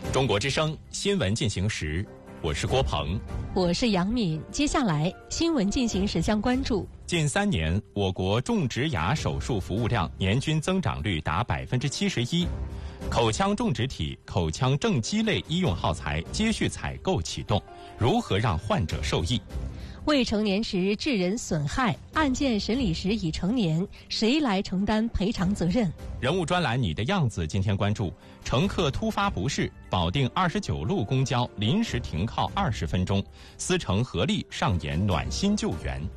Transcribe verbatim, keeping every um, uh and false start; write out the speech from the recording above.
中国之声新闻进行时，我是郭鹏， 我是杨敏。接下来新闻进行时将关注： 近三年，我国种植牙手术服务量年均增长率达百分之七十一，口腔种植体、口腔正畸类医用耗材接续采购启动，如何让患者受益？ 未成年时致人损害，案件审理时已成年，谁来承担赔偿责任？ 人物专栏你的样子今天关注：乘客突发不适，保定二十九路公交临时停靠二十分钟，司乘合力上演暖心救援。